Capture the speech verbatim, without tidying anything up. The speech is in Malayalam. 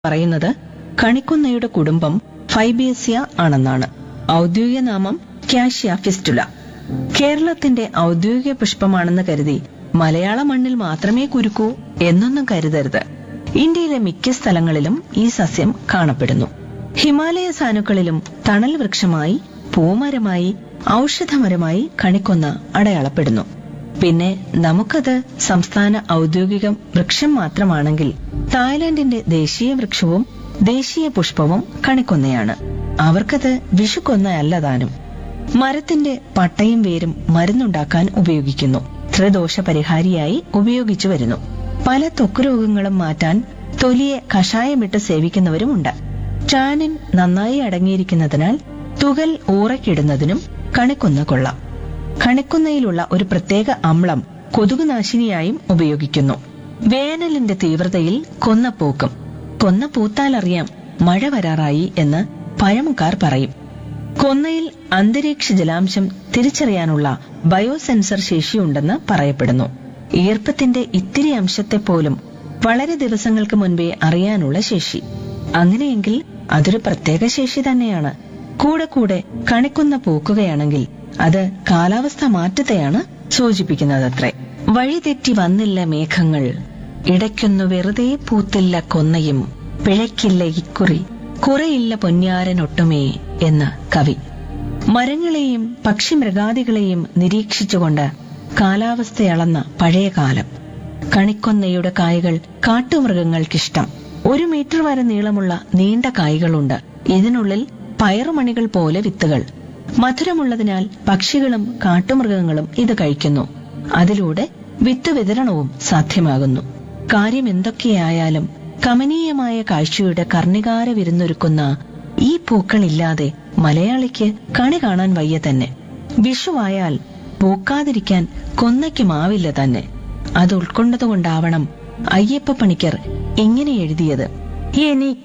പറയുന്നത് കണിക്കൊന്നയുടെ കുടുംബം ഫൈബേസിയ ആണെന്നാണ്. ഔദ്യോഗിക നാമം കാഷ്യ ഫിസ്റ്റുല. കേരളത്തിന്റെ ഔദ്യോഗിക പുഷ്പമാണെന്ന് കരുതി മലയാള മണ്ണിൽ മാത്രമേ കുരുക്കൂ എന്നൊന്നും കരുതരുത്. ഇന്ത്യയിലെ മിക്ക സ്ഥലങ്ങളിലും ഈ സസ്യം കാണപ്പെടുന്നു. ഹിമാലയ സാനുക്കളിലും തണൽ വൃക്ഷമായി, പൂമരമായി, ഔഷധമരമായി കണിക്കൊന്ന അടയാളപ്പെടുന്നു. പിന്നെ നമുക്കത് സംസ്ഥാന ഔദ്യോഗിക വൃക്ഷം മാത്രമാണെങ്കിൽ തായ്ലാന്റിന്റെ ദേശീയ വൃക്ഷവും ദേശീയ പുഷ്പവും കണിക്കൊന്നയാണ്. അവർക്കത് വിഷുക്കൊന്നയല്ല താനും. മരത്തിന്റെ പട്ടയും വേരും മരുന്നുണ്ടാക്കാൻ ഉപയോഗിക്കുന്നു. ത്രിദോഷ പരിഹാരിയായി ഉപയോഗിച്ചു വരുന്നു. പല ത്വക്ക് രോഗങ്ങളും മാറ്റാൻ തൊലിയെ കഷായമിട്ട് സേവിക്കുന്നവരുമുണ്ട്. ടാനിൻ നന്നായി അടങ്ങിയിരിക്കുന്നതിനാൽ തുകൽ ഊറയ്ക്കിടുന്നതിനും കണിക്കൊന്ന കൊള്ളാം. കണിക്കൊന്നയിലുള്ള ഒരു പ്രത്യേക അമ്ളം കൊതുകുനാശിനിയായും ഉപയോഗിക്കുന്നു. വേനലിന്റെ തീവ്രതയിൽ കൊന്ന പൂക്കും. കൊന്ന പൂത്താലറിയാം മഴ വരാറായി എന്ന് പഴമക്കാർ പറയും. കൊന്നയിൽ അന്തരീക്ഷ ജലാംശം തിരിച്ചറിയാനുള്ള ബയോസെൻസർ ശേഷിയുണ്ടെന്ന് പറയപ്പെടുന്നു. ഈർപ്പത്തിന്റെ ഇത്തിരി അംശത്തെപ്പോലും വളരെ ദിവസങ്ങൾക്ക് മുൻപേ അറിയാനുള്ള ശേഷി. അങ്ങനെയെങ്കിൽ അതൊരു പ്രത്യേക ശേഷി തന്നെയാണ്. കൂടെ കൂടെ കണിക്കൊന്ന പൂക്കുകയാണെങ്കിൽ അത് കാലാവസ്ഥ മാറ്റത്തെയാണ് സൂചിപ്പിക്കുന്നതത്രേ. വഴിതെറ്റി വന്നില്ല മേഘങ്ങൾ, ഇടയ്ക്കൊന്നു വെറുതെ പൂത്തില്ല കൊന്നയും, പിഴയ്ക്കില്ല ഇക്കുറി കുറയില്ല പൊന്നാരനൊട്ടുമേ എന്ന് കവി. മരങ്ങളെയും പക്ഷിമൃഗാദികളെയും നിരീക്ഷിച്ചുകൊണ്ട് കാലാവസ്ഥയളന്ന പഴയകാലം. കണിക്കൊന്നയുടെ കായ്കൾ കാട്ടുമൃഗങ്ങൾക്കിഷ്ടം. ഒരു മീറ്റർ വരെ നീളമുള്ള നീണ്ട കായ്കളുണ്ട്. ഇതിനുള്ളിൽ പയറുമണികൾ പോലെ വിത്തുകൾ. മധുരമുള്ളതിനാൽ പക്ഷികളും കാട്ടുമൃഗങ്ങളും ഇത് കഴിക്കുന്നു. അതിലൂടെ വിത്ത് വിതരണവും സാധ്യമാകുന്നു. കാര്യം എന്തൊക്കെയായാലും കമനീയമായ കാഴ്ചയുടെ കർണികാര വിരുന്നൊരുക്കുന്ന ഈ പൂക്കളില്ലാതെ മലയാളിക്ക് കണി കാണാൻ വയ്യ തന്നെ. വിഷുവായാൽ പൂക്കാതിരിക്കാൻ കൊന്നയ്ക്കുമാവില്ല തന്നെ. അത് ഉൾക്കൊണ്ടതുകൊണ്ടാവണം അയ്യപ്പ പണിക്കർ ഇങ്ങനെ എഴുതിയത്: